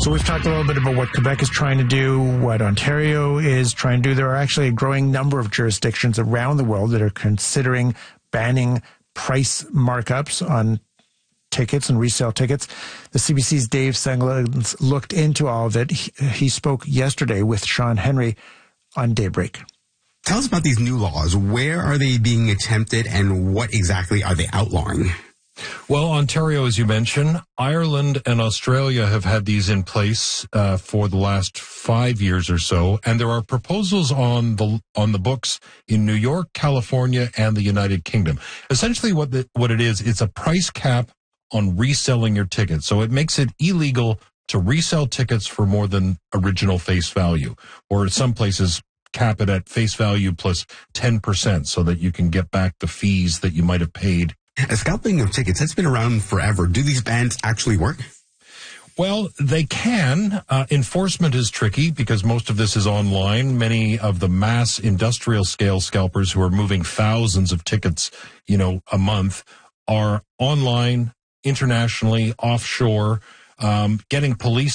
So we've talked a little bit about what Quebec is trying to do, what Ontario is trying to do. There are actually a growing number of jurisdictions around the world that are considering banning price markups on tickets and resale tickets. The CBC's Dave Senglins looked into all of it. He spoke yesterday with Sean Henry on Daybreak. Tell us about these new laws. Where are they being attempted and what exactly are they outlawing? Well, Ontario, as you mentioned, Ireland and Australia have had these in place for the last 5 years or so, and there are proposals on the books in New York, California, and the United Kingdom. Essentially, what it is, it's a price cap on reselling your tickets. So it makes it illegal to resell tickets for more than original face value, or in some places cap it at face value plus 10% so that you can get back the fees that you might have paid. Scalping of tickets, that's been around forever. Do these bans actually work? Well, they can. Enforcement is tricky because most of this is online. Many of the mass industrial scale scalpers who are moving thousands of tickets, a month are online, internationally, offshore, getting police